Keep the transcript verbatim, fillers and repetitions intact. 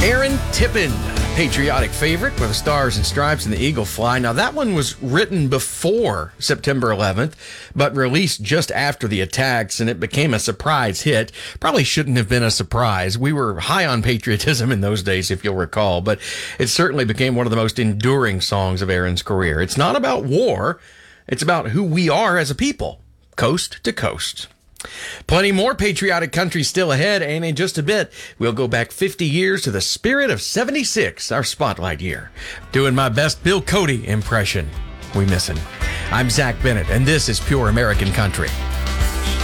Aaron Tippin, patriotic favorite with the Stars and Stripes and the Eagle Fly. Now, that one was written before September eleventh, but released just after the attacks, and it became a surprise hit. Probably shouldn't have been a surprise. We were high on patriotism in those days, if you'll recall, but it certainly became one of the most enduring songs of Aaron's career. It's not about war. It's about who we are as a people, coast to coast. Plenty more patriotic country still ahead, and in just a bit, we'll go back fifty years to the spirit of seventy-six, our spotlight year. Doing my best Bill Cody impression. We miss him. I'm Zach Bennett, and this is Pure American Country.